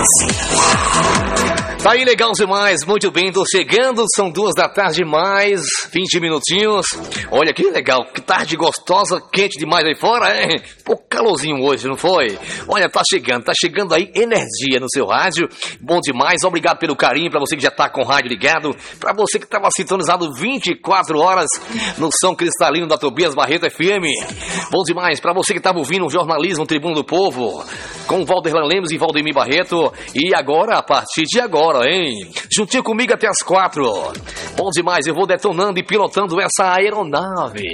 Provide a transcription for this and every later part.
Tá aí, legal demais, muito bem, tô chegando, são 2h mais 20 minutinhos. Olha que legal, que tarde gostosa, quente demais aí fora, hein? Pô, calorzinho hoje, não foi? Olha, tá chegando aí energia no seu rádio, bom demais, obrigado pelo carinho, pra você que já tá com o rádio ligado, pra você que tava sintonizado 24 horas no som cristalino da Tobias Barreto FM. Bom demais, pra você que tava ouvindo o jornalismo Tribuno do Povo, com Valderlan Lemos e Valdemir Barreto, e agora, a partir de agora, hein? Juntinho comigo até as 4. Bom demais, eu vou detonando e pilotando essa aeronave.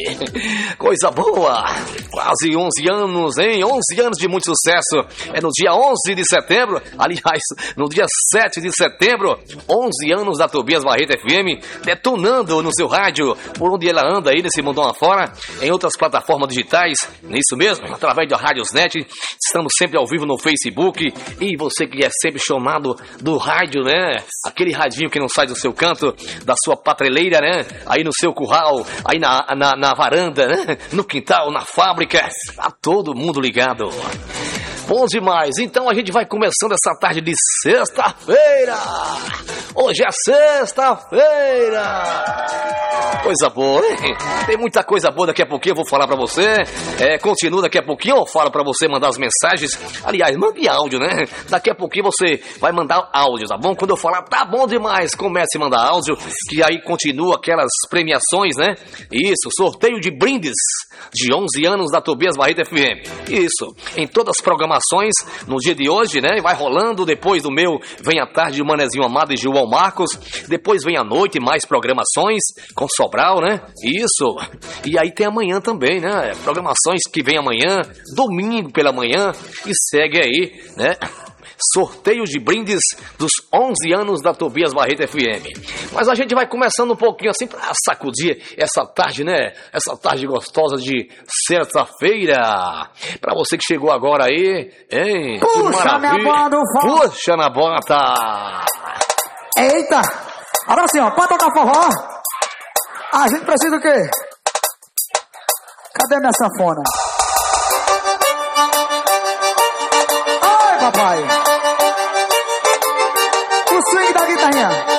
Coisa boa. Quase 11 anos, hein? 11 anos de muito sucesso. É no dia 11 de setembro, aliás, no dia 7 de setembro, 11 anos da Tobias Barreto FM, detonando no seu rádio, por onde ela anda aí nesse mundão afora, em outras plataformas digitais, nisso mesmo, através da Radiosnet. Estamos sempre ao vivo no Facebook, e você que é sempre chamado do rádio, né? Aquele radinho que não sai do seu canto, da sua patreleira, né? Aí no seu curral, aí na varanda, né? No quintal, na fábrica, tá todo mundo ligado. Bom demais, então a gente vai começando essa tarde de sexta-feira. Hoje é sexta-feira. Coisa boa, hein? Tem muita coisa boa, daqui a pouquinho eu vou falar pra você. Continua daqui a pouquinho, eu falo pra você mandar as mensagens. Aliás, mande áudio, né? Daqui a pouquinho você vai mandar áudio, tá bom? Quando eu falar, tá bom demais, comece a mandar áudio, que aí continua aquelas premiações, né? Isso, sorteio de brindes de 11 anos da Tobias Barreto FM. Isso, em todas as programações, no dia de hoje, né? Vai rolando, depois do meu, vem a tarde de Manezinho Amado e João Marcos, depois vem a noite, mais programações com Sobral, né? Isso, e aí tem amanhã também, né? Programações que vem amanhã, domingo pela manhã, e segue aí, né? Sorteio de brindes dos 11 anos da Tobias Barreto FM. Mas a gente vai começando um pouquinho assim pra sacudir essa tarde, né? Essa tarde gostosa de sexta-feira. Pra você que chegou agora aí, hein? Puxa minha bota, puxa na bota. Eita! Agora sim, ó, pra tocar forró, a gente precisa do quê? Cadê minha sanfona? Ai, papai! O swing da guitarrinha.